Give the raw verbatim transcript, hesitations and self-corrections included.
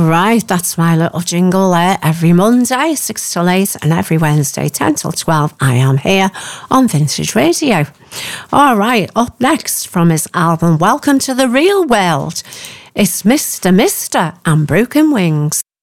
All right, that's my little jingle there. Every Monday, six till eight, and every Wednesday, ten till twelve, I am here on Vintage Radio. All right, up next from his album Welcome to the Real World, it's Mister Mister and Broken Wings.